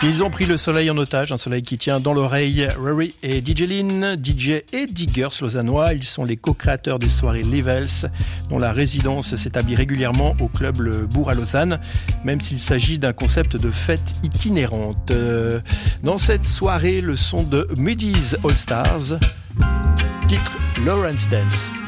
Ils ont pris le soleil en otage, un soleil qui tient dans l'oreille. Rory et DJ Lynn, DJ et Diggers lausannois, ils sont les co-créateurs des soirées Levels, dont la résidence s'établit régulièrement au club Le Bourg à Lausanne, même s'il s'agit d'un concept de fête itinérante. Dans cette soirée, le son de Moody's All Stars, titre Lawrence Dance.